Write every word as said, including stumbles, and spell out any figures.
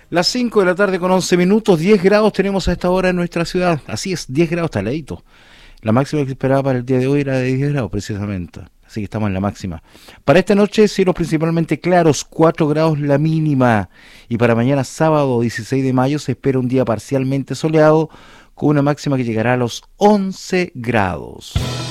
Las cinco de la tarde con once minutos, diez grados tenemos a esta hora en nuestra ciudad. Así es, diez grados, está heladito. La máxima que esperaba para el día de hoy era de diez grados precisamente. Así que estamos en la máxima. Para esta noche, cielos principalmente claros, cuatro grados la mínima. Y para mañana sábado dieciséis de mayo se espera un día parcialmente soleado con una máxima que llegará a los once grados.